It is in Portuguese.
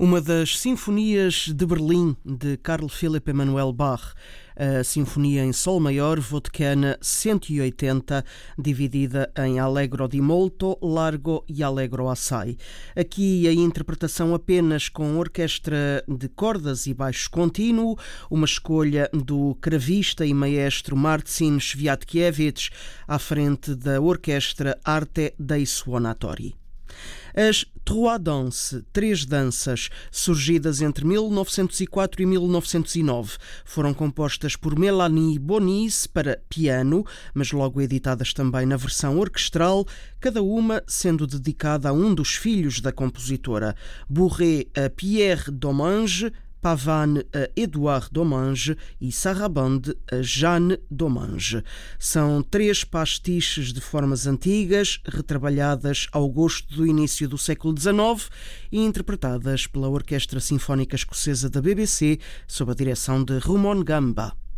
Uma das sinfonias de Berlim de Carl Philipp Emanuel Bach, a Sinfonia em Sol Maior, Vodkana 180, dividida em Allegro di molto, Largo e Allegro assai. Aqui a interpretação apenas com orquestra de cordas e baixo contínuo, uma escolha do cravista e maestro Marcin Światkiewicz à frente da orquestra Arte dei Suonatori. As Trois Danses, Três Danças, surgidas entre 1904 e 1909, foram compostas por Mélanie Bonis para piano, mas logo editadas também na versão orquestral, cada uma sendo dedicada a um dos filhos da compositora, Bourré a Pierre Domange, Pavane a Edouard Domange e Sarabande a Jeanne Domange. São três pastiches de formas antigas, retrabalhadas ao gosto do início do século XIX e interpretadas pela Orquestra Sinfónica Escocesa da BBC, sob a direção de Rumon Gamba.